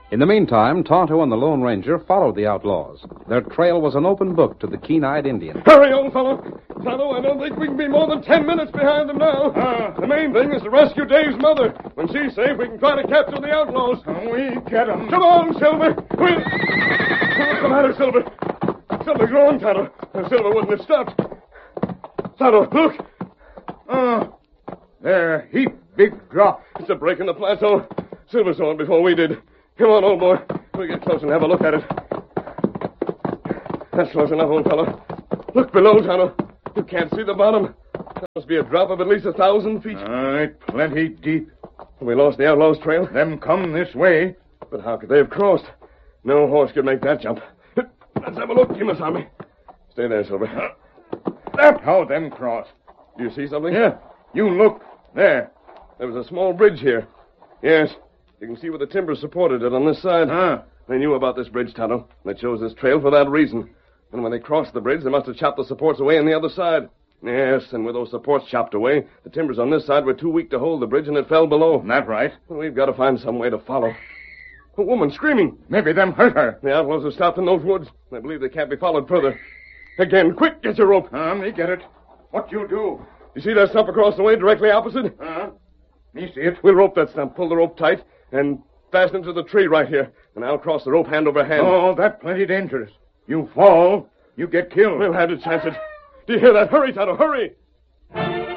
In the meantime, Tonto and the Lone Ranger followed the outlaws. Their trail was an open book to the keen-eyed Indian. Hurry, old fellow. Tonto, I don't think we can be more than 10 minutes behind them now. The main thing is to rescue Dave's mother. When she's safe, we can try to capture the outlaws. We get them. Come on, Silver. We'll... What's the matter, Silver? Something's wrong, Tonto. Silver wouldn't have stopped. Tonto, look. They're heap big drop. It's a break in the plateau. Silver saw it before we did. Come on, old boy. We'll get close and have a look at it. That's close enough, old fellow. Look below, Tonto. You can't see the bottom. That must be a drop of at least 1,000 feet. Plenty deep. We lost the outlaws' trail. Them come this way. But how could they have crossed? No horse could make that jump. Let's have a look, Kimasami. Stay there, Silver. That's how them cross. Do you see something? Yeah. You look. There. There was a small bridge here. Yes. You can see where the timber supported it on this side. They knew about this bridge, Tonto. They chose this trail for that reason. And when they crossed the bridge, they must have chopped the supports away on the other side. Yes, and with those supports chopped away, the timbers on this side were too weak to hold the bridge, and it fell below. That right? Well, we've got to find some way to follow. A woman screaming. Maybe them hurt her. The outlaws have stopped in those woods. I believe they can't be followed further. Again, quick, get your rope. Me get it. What you do? You see that stump across the way directly opposite? Me see it. We'll rope that stump, pull the rope tight, and fasten it to the tree right here. And I'll cross the rope hand over hand. Oh, that's plenty dangerous. You fall, you get killed. We'll have to chance it. Do you hear that? Hurry, Tonto, hurry!